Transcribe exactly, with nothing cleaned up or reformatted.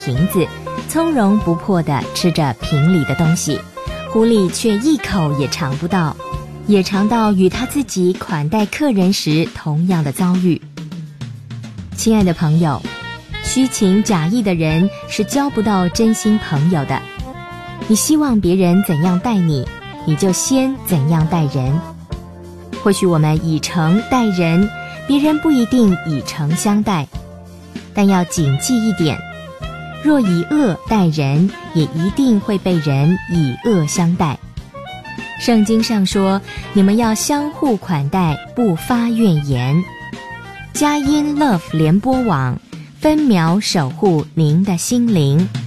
瓶子，从容不迫地吃着瓶里的东西，狐狸却一口也尝不到，也尝到与他自己款待客人时同样的遭遇。亲爱的朋友，虚情假意的人是交不到真心朋友的。你希望别人怎样待你，你就先怎样待人。或许我们以诚待人，别人不一定以诚相待，但要谨记一点，若以恶待人，也一定会被人以恶相待。圣经上说，你们要相互款待，不发怨言。佳音 Love 联播网分秒守护您的心灵。